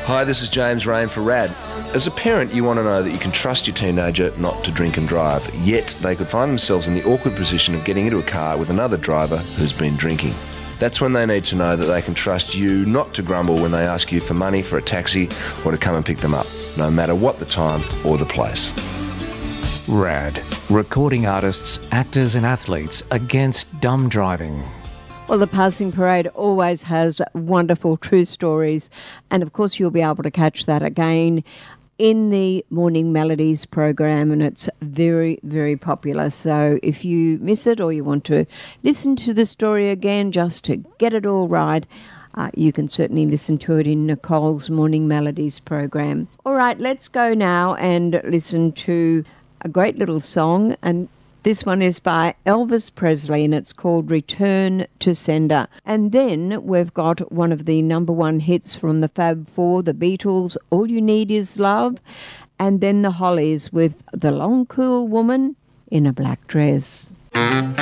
Hi, this is James Rain for RAD. As a parent, you want to know that you can trust your teenager not to drink and drive, yet they could find themselves in the awkward position of getting into a car with another driver who's been drinking. That's when they need to know that they can trust you not to grumble when they ask you for money for a taxi or to come and pick them up, no matter what the time or the place. RAD, recording artists, actors and athletes against dumb driving. Well, the Passing Parade always has wonderful true stories, and of course you'll be able to catch that again in the Morning Melodies program, and it's very, very popular. So if you miss it or you want to listen to the story again just to get it all right, you can certainly listen to it in Nicole's Morning Melodies program. All right, let's go now and listen to a great little song, and this one is by Elvis Presley and it's called Return to Sender. And then we've got one of the number one hits from the Fab Four, the Beatles, All You Need Is Love. And then the Hollies with The Long Cool Woman in a Black Dress.